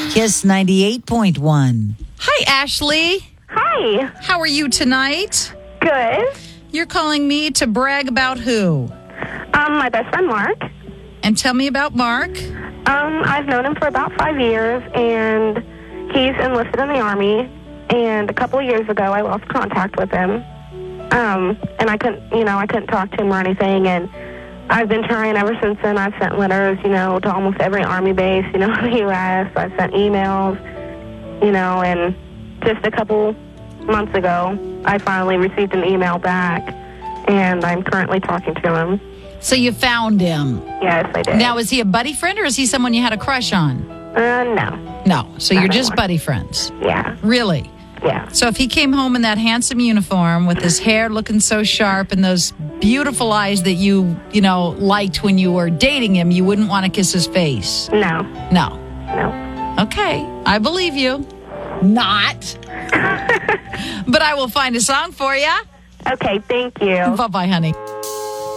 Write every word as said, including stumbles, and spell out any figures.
Kiss ninety-eight point one. Hi, Ashley. Hi. How are you tonight? Good. You're calling me to brag about who? Um, my best friend, Mark. And tell me about Mark. Um, I've known him for about five years, and he's enlisted in the Army. And a couple of years ago, I lost contact with him. Um, and I couldn't, you know, I couldn't talk to him or anything. And I've been trying ever since then. I've sent letters, you know, to almost every Army base, you know, in the U S I've sent emails, you know, and just a couple months ago, I finally received an email back, and I'm currently talking to him. So you found him. Yes, I did. Now, is he a buddy friend or is he someone you had a crush on? Uh, no. No. So Not you're just anymore. buddy friends. Yeah. Really? Yeah. So if he came home in that handsome uniform with his hair looking so sharp and those beautiful eyes that you, you know, liked when you were dating him, you wouldn't want to kiss his face? No. No. No. Okay. I believe you. Not. But I will find a song for you. Okay, thank you. Bye-bye, honey.